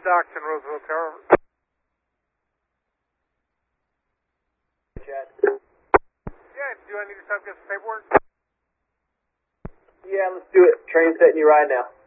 Stockton, Roosevelt Tower. Chat. Yeah, do I need to stop get some paperwork? Yeah, let's do it. Train setting you right now.